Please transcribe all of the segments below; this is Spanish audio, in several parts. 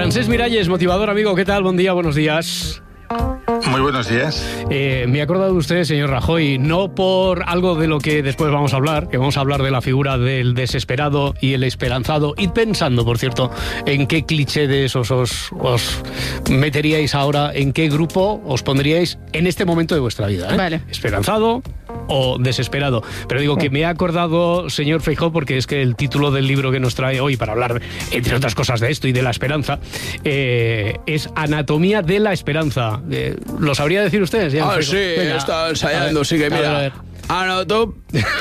Francesc Miralles, motivador, amigo, ¿qué tal? Buen día, buenos días. Muy buenos días. Me he acordado de usted, señor Rajoy, no por algo de lo que después vamos a hablar, que vamos a hablar de la figura del desesperado y el esperanzado. Id pensando, por cierto, en qué cliché de esos os meteríais ahora, en qué grupo os pondríais en este momento de vuestra vida, ¿eh? Vale. ¿Esperanzado o desesperado? Pero digo que me he acordado, señor Feijóo, porque es que el título del libro que nos trae hoy para hablar, entre otras cosas, de esto y de la esperanza, es Anatomía de la Esperanza. ¿Lo sabría decir usted? Sí, Venga, está ensayando, sí que mira. a ver. Anotop.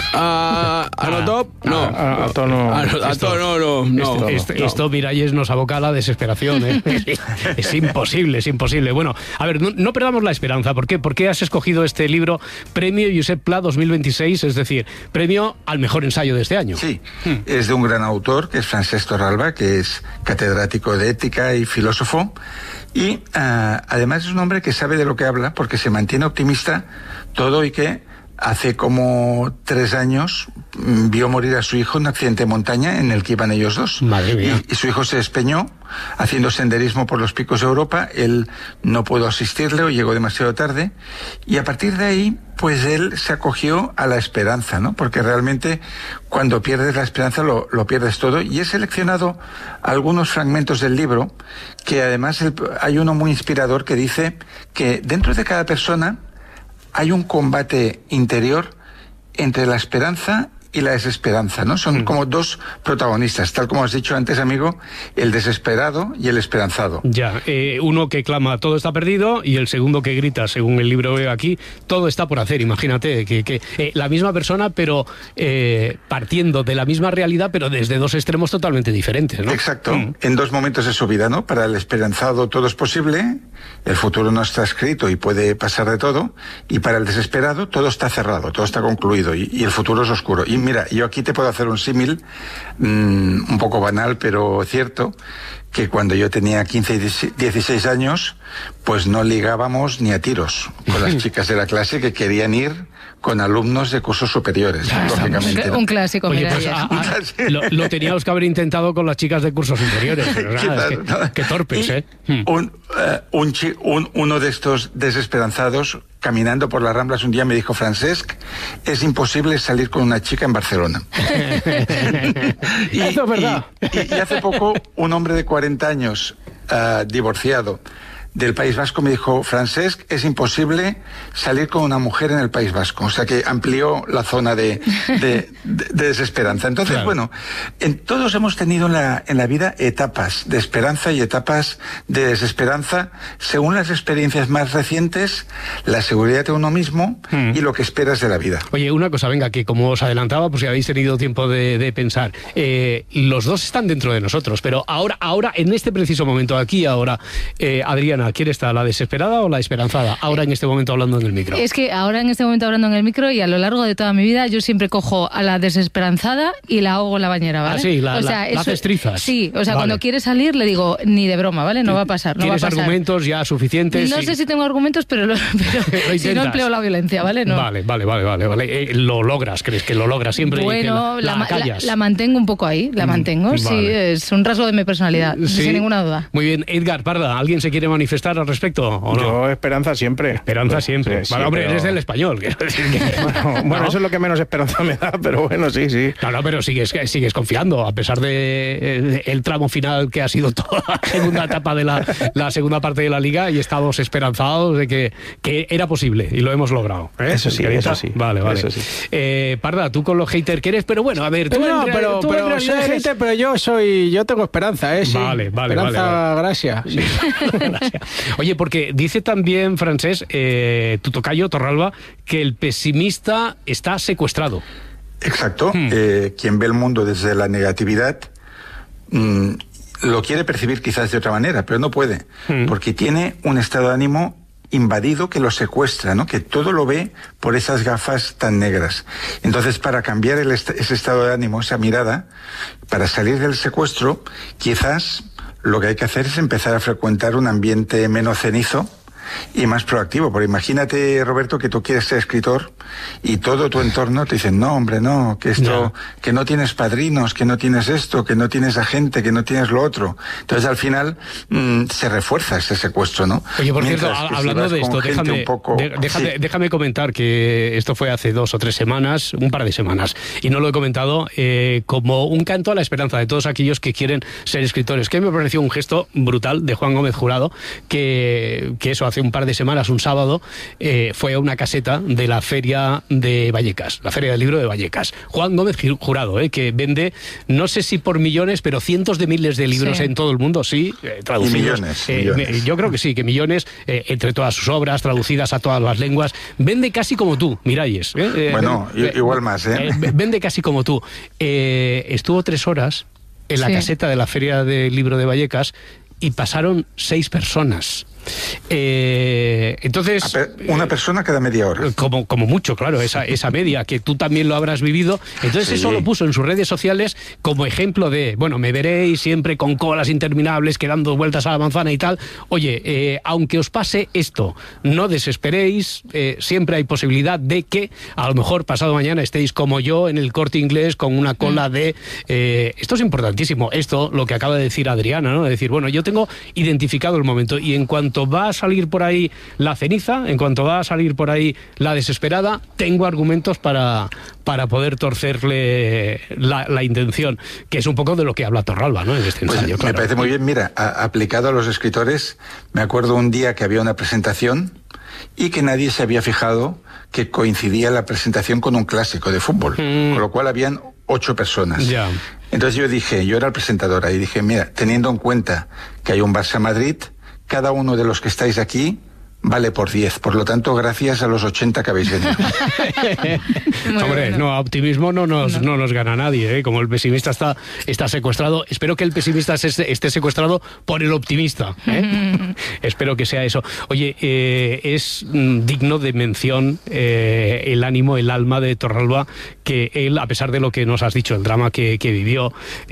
Esto, Miralles, nos aboca a la desesperación, ¿eh? Es imposible, es imposible. Bueno, a ver, no perdamos la esperanza. ¿Por qué? ¿Por qué has escogido este libro, Premio Josep Pla 2026? Es decir, premio al mejor ensayo de este año. Sí, es de un gran autor, que es Francesc Torralba, que es catedrático de ética y filósofo. Y además es un hombre que sabe de lo que habla, porque se mantiene optimista todo y que hace como 3 años vio morir a su hijo en un accidente de montaña en el que iban ellos dos. Madre mía. Y su hijo se despeñó haciendo senderismo por los picos de Europa. Él no pudo asistirle o llegó demasiado tarde. Y a partir de ahí, pues él se acogió a la esperanza, ¿no? Porque realmente cuando pierdes la esperanza lo pierdes todo. Y he seleccionado algunos fragmentos del libro que además hay uno muy inspirador que dice que dentro de cada persona hay un combate interior entre la esperanza y la desesperanza, ¿no? Son como dos protagonistas, tal como has dicho antes, amigo, el desesperado y el esperanzado. Ya, uno que clama todo está perdido y el segundo que grita, según el libro aquí, todo está por hacer. Imagínate que la misma persona, pero partiendo de la misma realidad, pero desde dos extremos totalmente diferentes, ¿no? Exacto, en dos momentos de su vida, ¿no? Para el esperanzado todo es posible, el futuro no está escrito y puede pasar de todo, y para el desesperado todo está cerrado, todo está concluido y el futuro es oscuro. Y mira, yo aquí te puedo hacer un símil un poco banal, pero cierto, que cuando yo tenía 15 y 16 años, pues no ligábamos ni a tiros con las chicas de la clase que querían ir con alumnos de cursos superiores, lógicamente, ¿no? Un clásico. Oye, pues lo teníamos que haber intentado con las chicas de cursos inferiores, pero nada, es que torpes, ¿eh? Uno de estos desesperanzados, caminando por las Ramblas un día, me dijo: Francesc, es imposible salir con una chica en Barcelona. Eso es verdad. Y hace poco un hombre de 40 años, divorciado, del País Vasco, me dijo: Francesc, es imposible salir con una mujer en el País Vasco. O sea que amplió la zona de desesperanza. Entonces, claro, bueno, todos hemos tenido en la vida etapas de esperanza y etapas de desesperanza, según las experiencias más recientes, la seguridad de uno mismo y lo que esperas de la vida. Oye, una cosa, venga, que como os adelantaba, pues si habéis tenido tiempo de pensar, los dos están dentro de nosotros, pero ahora, en este preciso momento, aquí ahora, Adriana, ¿quién está, la desesperada o la esperanzada? Ahora en este momento hablando en el micro. Es que ahora en este momento hablando en el micro y a lo largo de toda mi vida yo siempre cojo a la desesperanzada y la ahogo en la bañera, ¿vale? Ah, sí, la haces trizas. Sí, o sea, vale. Cuando quiere salir le digo, ni de broma, ¿vale? No va a pasar, no va a pasar. ¿Tienes argumentos ya suficientes? No sé si tengo argumentos, pero si no empleo la violencia, ¿vale? No. Vale. Lo logras, ¿crees que lo logras siempre? Bueno, y que la mantengo un poco ahí, mantengo, vale. Sí, es un rasgo de mi personalidad, sí, sin ninguna duda. Muy bien, Edgar Parda, ¿alguien se quiere manifestar al respecto o no? Yo esperanza siempre. Esperanza siempre. Sí, vale, hombre, pero... eres del Español, quiero decir que... Bueno, eso es lo que menos esperanza me da, pero bueno, sí. No, pero sigues confiando, a pesar de el tramo final que ha sido toda la segunda etapa de la segunda parte de la Liga, y estamos esperanzados de que era posible y lo hemos logrado, ¿eh? Eso sí. Vale. Eso sí. Parda, tú con los haters que eres, pero bueno, a ver, tú pero soy hater, pero yo tengo esperanza, sí. Vale. Esperanza, gracias. Sí. Gracias. Oye, porque dice también, Francesc, tu tocayo, Torralba, que el pesimista está secuestrado. Exacto. Quien ve el mundo desde la negatividad lo quiere percibir quizás de otra manera, pero no puede, porque tiene un estado de ánimo invadido que lo secuestra, ¿no? Que todo lo ve por esas gafas tan negras. Entonces, para cambiar ese estado de ánimo, esa mirada, para salir del secuestro, quizás lo que hay que hacer es empezar a frecuentar un ambiente menos cenizo y más proactivo. Porque imagínate, Roberto, que tú quieres ser escritor y todo tu entorno te dice, no, hombre, no, que esto, que no tienes padrinos, que no tienes esto, que no tienes agente, que no tienes lo otro. Entonces, al final, se refuerza ese secuestro, ¿no? Oye, por cierto, hablando de esto, déjame comentar que esto fue hace 2 o 3 semanas, un par de semanas, y no lo he comentado, como un canto a la esperanza de todos aquellos que quieren ser escritores, que me pareció un gesto brutal de Juan Gómez Jurado, que eso hace un par de semanas, un sábado, fue a una caseta de la feria de Vallecas, la feria del libro de Vallecas. Juan Gómez Jurado, que vende, no sé si por millones, pero cientos de miles de libros en todo el mundo, traducidos. Millones. Yo creo que sí, que millones, entre todas sus obras, traducidas a todas las lenguas. Vende casi como tú, Miralles. Bueno, igual más, Vende casi como tú. Estuvo 3 horas en la caseta de la feria del libro de Vallecas y pasaron 6 personas. Entonces, una persona cada media hora, como mucho, claro, esa media, que tú también lo habrás vivido. Entonces eso lo puso en sus redes sociales como ejemplo de, bueno, me veréis siempre con colas interminables que dando vueltas a la manzana y tal. Oye, aunque os pase esto, no desesperéis, siempre hay posibilidad de que a lo mejor pasado mañana estéis como yo en el Corte Inglés con una cola de... esto es importantísimo, esto, lo que acaba de decir Adriana, ¿no? Es decir, bueno, yo tengo identificado el momento y en cuanto va a salir por ahí la ceniza, en cuanto va a salir por ahí la desesperada, tengo argumentos para poder torcerle la intención, que es un poco de lo que habla Torralba, ¿no? En este ensayo, Me parece muy bien. Mira, aplicado a los escritores, me acuerdo un día que había una presentación y que nadie se había fijado que coincidía la presentación con un clásico de fútbol, con lo cual habían 8 personas. Entonces yo era el presentador y dije, mira, teniendo en cuenta que hay un Barça-Madrid, cada uno de los que estáis aquí vale por 10. Por lo tanto, gracias a los 80 que habéis venido. Hombre, no, a optimismo no nos gana nadie, ¿eh? Como el pesimista está secuestrado. Espero que el pesimista esté secuestrado por el optimista, ¿eh? Espero que sea eso. Oye, es digno de mención el ánimo, el alma de Torralba, que él, a pesar de lo que nos has dicho, el drama que vivió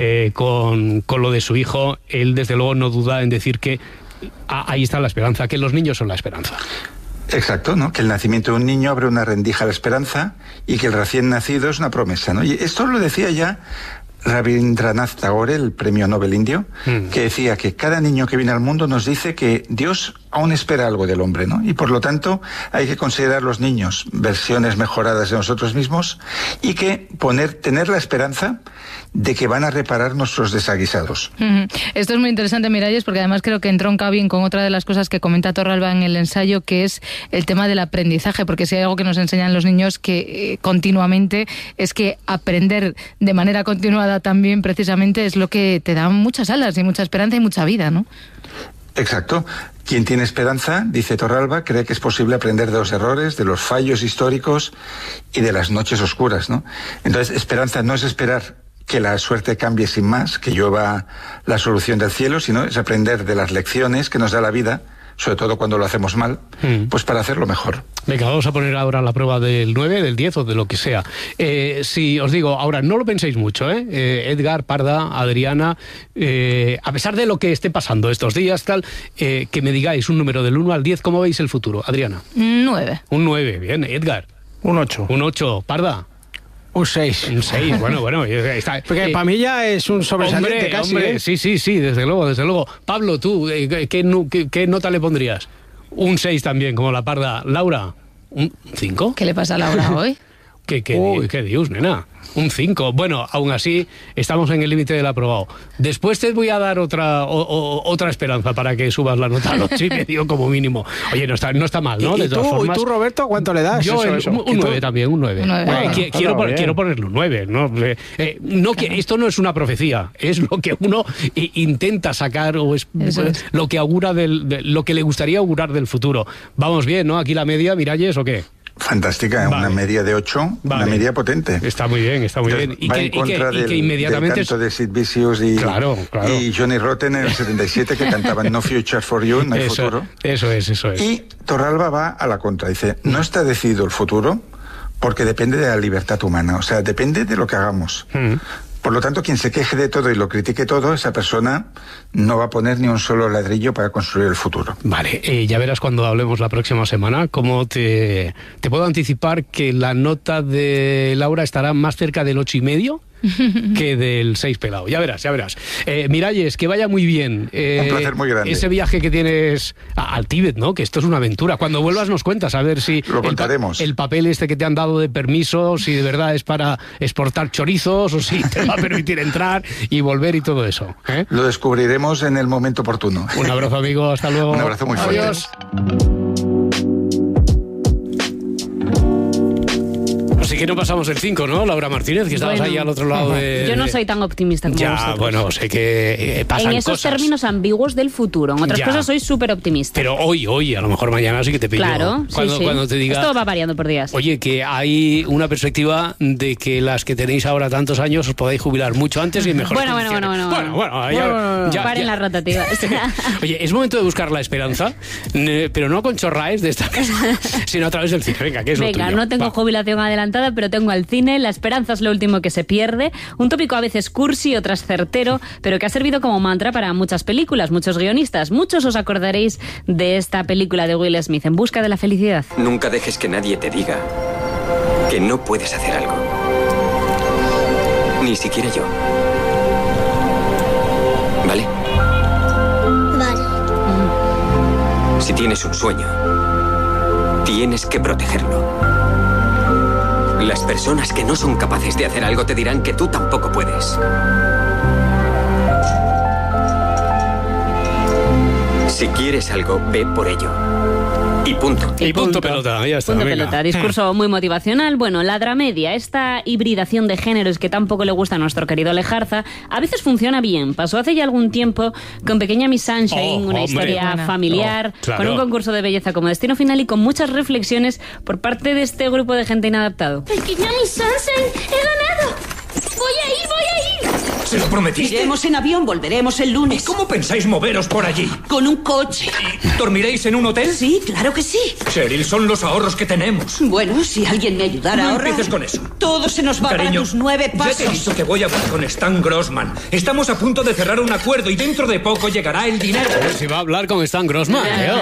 con lo de su hijo, él desde luego no duda en decir que ahí está la esperanza, que los niños son la esperanza. Exacto, ¿no? Que el nacimiento de un niño abre una rendija a la esperanza y que el recién nacido es una promesa, ¿no? Y esto lo decía ya Rabindranath Tagore, el premio Nobel indio, que decía que cada niño que viene al mundo nos dice que Dios aún espera algo del hombre, ¿no? Y por lo tanto hay que considerar los niños versiones mejoradas de nosotros mismos y que tener la esperanza de que van a reparar nuestros desaguisados. Esto es muy interesante, Miralles, porque además creo que entronca bien con otra de las cosas que comenta Torralba en el ensayo, que es el tema del aprendizaje, porque si hay algo que nos enseñan los niños que continuamente es que aprender de manera continuada también precisamente es lo que te da muchas alas y mucha esperanza y mucha vida, ¿no? Exacto. Quien tiene esperanza, dice Torralba, cree que es posible aprender de los errores, de los fallos históricos y de las noches oscuras, ¿no? Entonces, esperanza no es esperar que la suerte cambie sin más, que llueva la solución del cielo, sino es aprender de las lecciones que nos da la vida, sobre todo cuando lo hacemos mal, pues para hacerlo mejor. Venga, vamos a poner ahora la prueba del 9, del 10 o de lo que sea. Si os digo, ahora no lo penséis mucho, Edgar, Parda, Adriana, a pesar de lo que esté pasando estos días, tal, que me digáis un número del 1 al 10, ¿cómo veis el futuro? Adriana. 9. Un 9, bien. Edgar. Un 8. Un 8. Parda. Un 6. Un 6, bueno. Está, porque para mí ya es un sobresaliente casi. Hombre, sí, desde luego. Pablo, tú, ¿qué nota le pondrías? Un 6 también, como la Parda. Laura, ¿un 5? ¿Qué le pasa a Laura hoy? ¿Qué Dios, nena? Un 5. Bueno, aún así, estamos en el límite del aprobado. Después te voy a dar otra esperanza para que subas la nota al 8,5 como mínimo. Oye, no está mal, ¿no? De todas formas. ¿Y tú, Roberto, cuánto le das? Yo un 9 también, un 9. Quiero ponerle un 9. Esto no es una profecía, es lo que uno intenta sacar o es lo que augura lo que le gustaría augurar del futuro. Vamos bien, ¿no? Aquí la media, Miralles, ¿o qué? Fantástica, vale. Una media de 8, vale. Una media potente. Está muy bien. Y que inmediatamente del canto de Sid Vicious y Johnny Rotten en el 77 que cantaban No Future for You, no hay futuro. Eso es. Y Torralba va a la contra, dice, no está decidido el futuro porque depende de la libertad humana, o sea, depende de lo que hagamos. Por lo tanto, quien se queje de todo y lo critique todo, esa persona no va a poner ni un solo ladrillo para construir el futuro. Vale, ya verás cuando hablemos la próxima semana cómo te puedo anticipar que la nota de Laura estará más cerca del 8,5 que del 6 pelado. Ya verás. Miralles, que vaya muy bien. Un placer muy grande. Ese viaje que tienes al Tíbet, ¿no? Que esto es una aventura. Cuando vuelvas nos cuentas, a ver si lo contaremos. El papel este que te han dado de permiso, si de verdad es para exportar chorizos o si te va a permitir entrar y volver y todo eso. Lo descubriremos en el momento oportuno. Un abrazo, amigo. Hasta luego. Un abrazo muy fuerte. Adiós. Así que no pasamos el 5, ¿no, Laura Martínez? Que estabas ahí al otro lado de... Yo no soy tan optimista como vosotros. Bueno, sé que pasan cosas. En esos términos ambiguos del futuro. En otras cosas soy súper optimista. Pero hoy, a lo mejor mañana sí que te pillo. Claro, cuando te diga... Esto va variando por días. Oye, que hay una perspectiva de que las que tenéis ahora tantos años os podáis jubilar mucho antes y en mejores condiciones. Bueno. Paren las rotativas. Oye, es momento de buscar la esperanza, pero no con chorraes de esta casa, sino a través del cine. Venga, que es lo tuyo. No tengo jubilación adelantada, pero tengo al cine. La esperanza es lo último que se pierde. Un tópico a veces cursi, otras certero, pero que ha servido como mantra para muchas películas, muchos guionistas. Muchos os acordaréis de esta película de Will Smith, En busca de la felicidad. Nunca dejes que nadie te diga que no puedes hacer algo. Ni siquiera yo. ¿Vale? Vale. Si tienes un sueño, tienes que protegerlo. Las personas que no son capaces de hacer algo te dirán que tú tampoco puedes. Si quieres algo, ve por ello. Y punto. Y punto pelota, ya está. Punto pelota. Discurso muy motivacional. Bueno, la dramedia, esta hibridación de géneros que tampoco le gusta a nuestro querido Lejarza, a veces funciona bien. Pasó hace ya algún tiempo con Pequeña Miss Sunshine, una historia familiar, con un concurso de belleza como destino final y con muchas reflexiones por parte de este grupo de gente inadaptado. Pequeña Miss Sunshine, he ganado. Voy a ir. ¿Se lo prometiste? Iremos en avión, volveremos el lunes. ¿Cómo pensáis moveros por allí? Con un coche. ¿Dormiréis en un hotel? Sí, claro que sí. Cheryl, son los ahorros que tenemos. Bueno, si alguien me ayudara a ahorrar... No empieces con eso. Todo se nos va para tus 9 pasos. Ya te he dicho que voy a hablar con Stan Grossman. Estamos a punto de cerrar un acuerdo y dentro de poco llegará el dinero. Si va a hablar con Stan Grossman,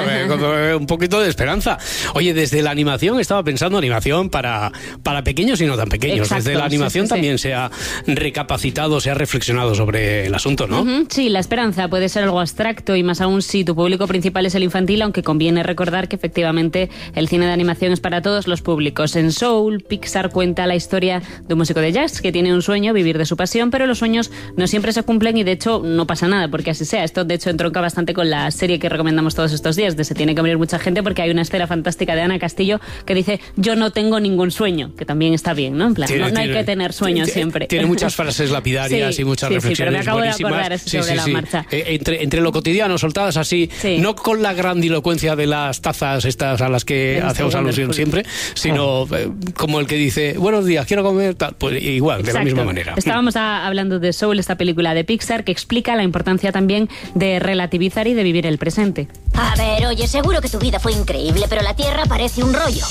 un poquito de esperanza. Oye, desde la animación estaba pensando animación para pequeños y no tan pequeños. Exacto, desde la animación también se ha recapacitado, se ha reflexionado sobre el asunto, ¿no? Sí, la esperanza puede ser algo abstracto y más aún si tu público principal es el infantil, aunque conviene recordar que efectivamente el cine de animación es para todos los públicos. En Soul, Pixar cuenta la historia de un músico de jazz que tiene un sueño, vivir de su pasión, pero los sueños no siempre se cumplen y de hecho no pasa nada porque así sea. Esto de hecho entronca bastante con la serie que recomendamos todos estos días de Se tiene que morir mucha gente, porque hay una escena fantástica de Ana Castillo que dice yo no tengo ningún sueño, que también está bien, ¿no? En plan, no hay que tener sueños siempre. Tiene muchas frases lapidarias y muchas reflexiones pero me acabo buenísimas. de acordar sobre la marcha. Entre lo cotidiano, soltadas así, no con la grandilocuencia de las tazas estas a las que hacemos alusión siempre, sino como el que dice, buenos días, quiero comer, tal, pues igual, de la misma manera. Estábamos hablando de Soul, esta película de Pixar, que explica la importancia también de relativizar y de vivir el presente. A ver, oye, seguro que tu vida fue increíble, pero la Tierra parece un rollo.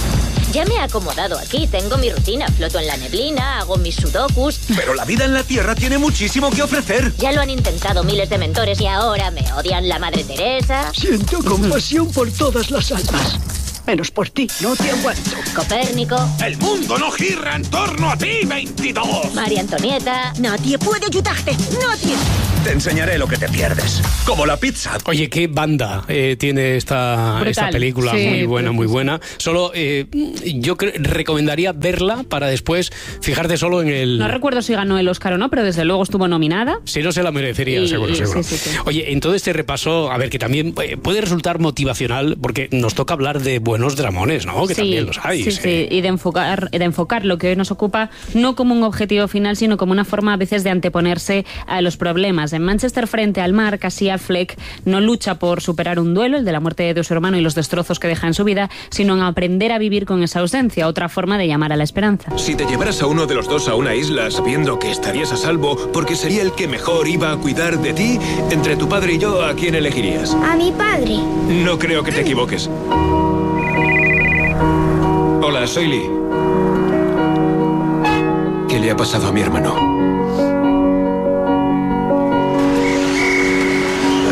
Ya me he acomodado aquí, tengo mi rutina, floto en la neblina, hago mis sudokus... Pero la vida en la Tierra tiene muchísimo que ofrecer. Ya lo han intentado miles de mentores y ahora me odian la Madre Teresa. Siento compasión por todas las almas. Menos por ti, no te aguanto. Copérnico. El mundo no gira en torno a ti, 22. María Antonieta. Nadie puede ayudarte, nadie. Te enseñaré lo que te pierdes. Como la pizza. Oye, qué banda tiene esta película. Sí, muy buena. Solo yo recomendaría verla para después fijarte solo en el... No recuerdo si ganó el Oscar o no, pero desde luego estuvo nominada. Si no, se la merecería, seguro. Sí. Oye, en todo este repaso, a ver, que también puede resultar motivacional porque nos toca hablar de buenos dramones, ¿no? Que también los hay. Sí, y de enfocar lo que hoy nos ocupa no como un objetivo final, sino como una forma a veces de anteponerse a los problemas. En Manchester frente al mar, Casey Affleck no lucha por superar un duelo, el de la muerte de su hermano y los destrozos que deja en su vida, sino en aprender a vivir con esa ausencia, otra forma de llamar a la esperanza. Si te llevaras a uno de los dos a una isla sabiendo que estarías a salvo porque sería el que mejor iba a cuidar de ti, entre tu padre y yo, ¿a quién elegirías? A mi padre. No creo que te equivoques. Hola, soy Lee. ¿Qué le ha pasado a mi hermano?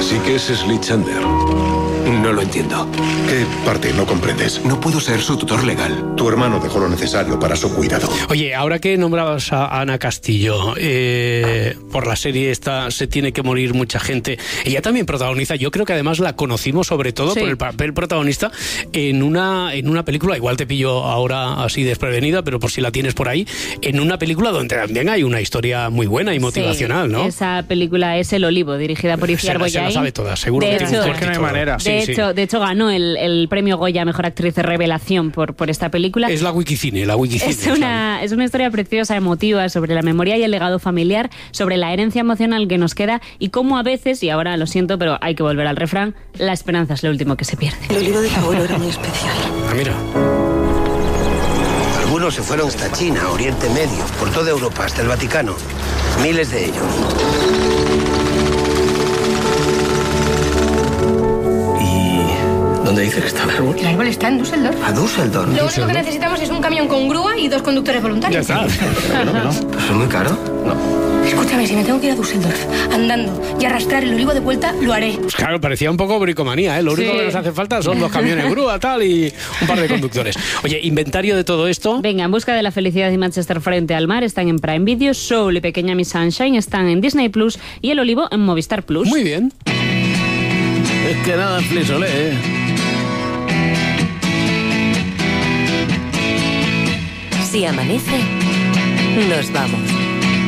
Así que es Sly Chandler. No lo entiendo. ¿Qué parte no comprendes? No puedo ser su tutor legal. Tu hermano dejó lo necesario para su cuidado. Oye, ahora que nombrabas a Ana Castillo, por la serie esta Se tiene que morir mucha gente, ella también protagoniza, yo creo que además la conocimos sobre todo por el papel protagonista en una película, igual te pillo ahora así desprevenida, pero por si la tienes por ahí, en una película donde también hay una historia muy buena y motivacional, ¿no? Esa película es El Olivo, dirigida por Iciar Boyain. Se la sabe toda, seguro que tiene un cortito. No hay manera. De hecho, ganó el premio Goya a Mejor Actriz de Revelación por esta película. Es la Wikicine. Es una historia preciosa, emotiva, sobre la memoria y el legado familiar, sobre la herencia emocional que nos queda y cómo a veces, y ahora lo siento, pero hay que volver al refrán, la esperanza es lo último que se pierde. El olivo de tu abuelo era muy especial. Ah, mira. Algunos se fueron hasta China, Oriente Medio, por toda Europa, hasta el Vaticano. Miles de ellos. ¿Dónde dice que está el árbol? El árbol está en Düsseldorf. ¿A Düsseldorf? Lo único que necesitamos es un camión con grúa y 2 conductores voluntarios. Ya está. ¿No? ¿Pues es muy caro? No. Escúchame, si me tengo que ir a Düsseldorf andando y arrastrar el olivo de vuelta, lo haré. Pues claro, parecía un poco bricomanía, ¿eh? Lo único que nos hace falta son 2 camiones grúa, tal, y un par de conductores. Oye, inventario de todo esto. Venga, En busca de la felicidad y Manchester frente al mar están en Prime Video, Soul y Pequeña Miss Sunshine están en Disney Plus y El Olivo en Movistar Plus. Muy bien. Es que nada en Flisolé, ¿eh? Si amanece, nos vamos.